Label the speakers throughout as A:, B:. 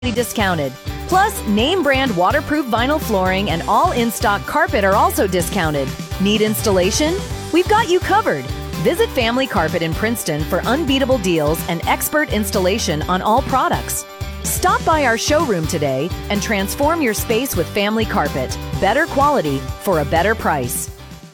A: discounted. Plus, name brand waterproof vinyl flooring and all in-stock carpet are also discounted. Need installation? We've got you covered. Visit Family Carpet in Princeton for unbeatable deals and expert installation on all products. Stop by our showroom today and transform your space with Family Carpet. Better quality for a better price.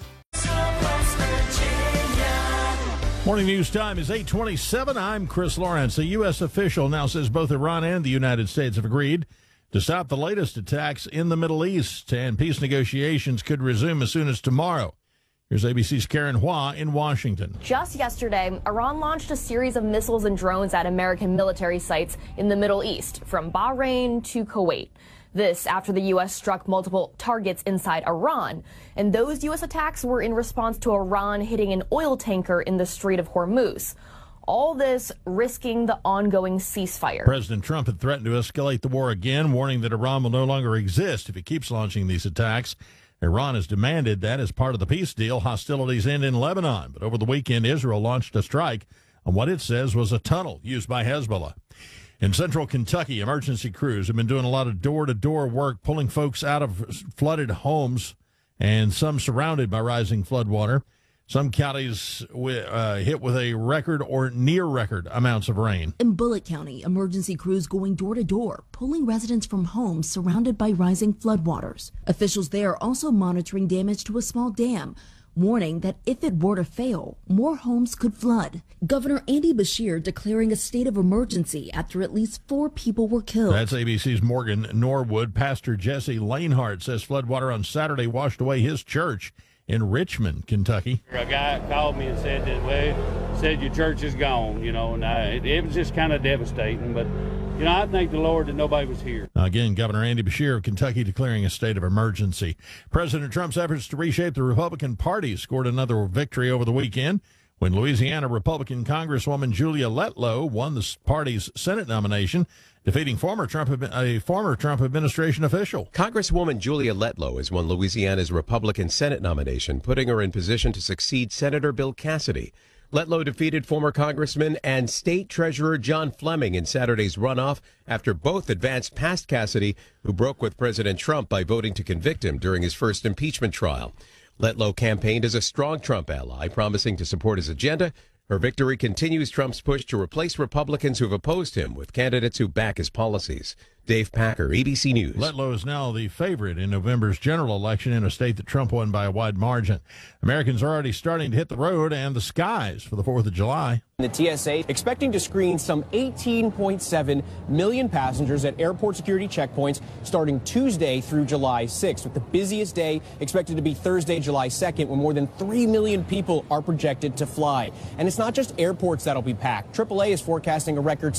B: Morning news time is 8:27. I'm Chris Lawrence. A U.S. official now says both Iran and the United States have agreed to stop the latest attacks in the Middle East, and peace negotiations could resume as soon as tomorrow. Here's ABC's Karen Hua in Washington.
C: Just yesterday, Iran launched a series of missiles and drones at American military sites in the Middle East, from Bahrain to Kuwait. This after the U.S. struck multiple targets inside Iran. And those U.S. attacks were in response to Iran hitting an oil tanker in the Strait of Hormuz. All this risking the ongoing ceasefire.
B: President Trump had threatened to escalate the war again, warning that Iran will no longer exist if he keeps launching these attacks. Iran has demanded that as part of the peace deal, hostilities end in Lebanon. But over the weekend, Israel launched a strike on what it says was a tunnel used by Hezbollah. In central Kentucky, emergency crews have been doing a lot of door-to-door work, pulling folks out of flooded homes, and some surrounded by rising floodwater. Some counties hit with a record or near-record amounts of rain.
D: In Bullitt County, emergency crews going door-to-door, pulling residents from homes surrounded by rising floodwaters. Officials there are also monitoring damage to a small dam, warning that if it were to fail, more homes could flood. Governor Andy Beshear declaring a state of emergency after at least 4 people were killed.
B: That's ABC's Morgan Norwood. Pastor Jesse Lanehart says floodwater on Saturday washed away his church in Richmond, Kentucky.
E: A guy called me and said that, well, said your church is gone, and it was just kind of devastating. But, I thank the Lord that nobody was here.
B: Again, Governor Andy Beshear of Kentucky declaring a state of emergency. President Trump's efforts to reshape the Republican Party scored another victory over the weekend when Louisiana Republican Congresswoman Julia Letlow won the party's Senate nomination, defeating a former Trump administration official.
F: Congresswoman Julia Letlow has won Louisiana's Republican Senate nomination, putting her in position to succeed Senator Bill Cassidy. Letlow defeated former Congressman and State Treasurer John Fleming in Saturday's runoff after both advanced past Cassidy, who broke with President Trump by voting to convict him during his first impeachment trial. Letlow campaigned as a strong Trump ally, promising to support his agenda. Her victory continues Trump's push to replace Republicans who've opposed him with candidates who back his policies. Dave Packer, ABC News.
B: Letlow is now the favorite in November's general election in a state that Trump won by a wide margin. Americans are already starting to hit the road and the skies for the 4th of July.
G: The TSA expecting to screen some 18.7 million passengers at airport security checkpoints starting Tuesday through July 6th, with the busiest day expected to be Thursday, July 2nd, when more than 3 million people are projected to fly. And it's not just airports that'll be packed. AAA is forecasting a record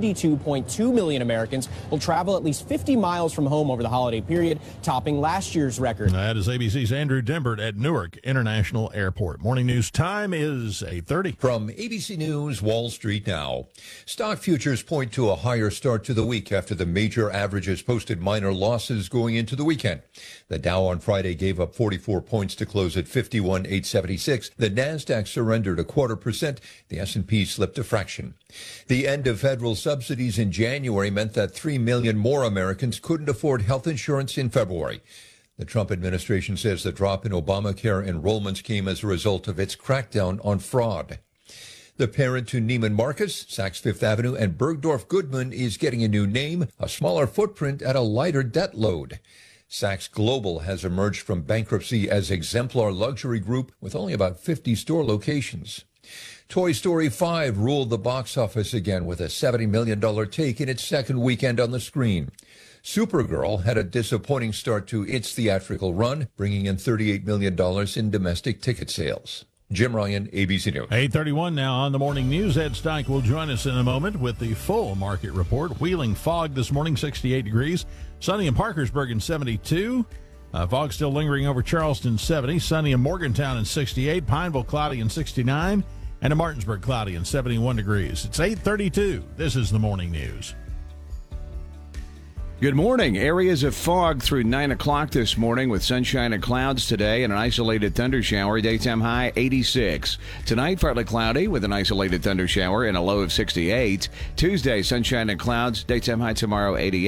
G: 72.2 million Americans will travel at least 50 miles from home over the holiday period, topping last year's record.
B: That is ABC's Andrew Dimbert at Newark International Airport. Morning news time is 8:30.
H: From ABC News, Wall Street now. Stock futures point to a higher start to the week after the major averages posted minor losses going into the weekend. The Dow on Friday gave up 44 points to close at 51,876. The Nasdaq surrendered 0.25%. The S&P slipped a fraction. The end of federal subsidies in January meant that 3 million more Americans couldn't afford health insurance in February. The Trump administration says the drop in Obamacare enrollments came as a result of its crackdown on fraud. The parent to Neiman Marcus, Saks Fifth Avenue, and Bergdorf Goodman is getting a new name, a smaller footprint, and a lighter debt load. Saks Global has emerged from bankruptcy as exemplar luxury group with only about 50 store locations. Toy Story 5 ruled the box office again with a $70 million take in its second weekend on the screen. Supergirl had a disappointing start to its theatrical run, bringing in $38 million in domestic ticket sales. Jim Ryan, ABC News.
B: 8:31 now on the morning news. Ed Steink will join us in a moment with the full market report. Wheeling fog this morning, 68 degrees. Sunny in Parkersburg 72. Fog still lingering over Charleston, 70. Sunny in Morgantown 68. Pineville cloudy 69. And in Martinsburg cloudy 71 degrees. It's 8:32. This is the morning news.
I: Good morning. Areas of fog through 9 o'clock this morning with sunshine and clouds today and an isolated thunder shower. Daytime high 86. Tonight, partly cloudy with an isolated thunder shower and a low of 68. Tuesday, sunshine and clouds. Daytime high tomorrow 88.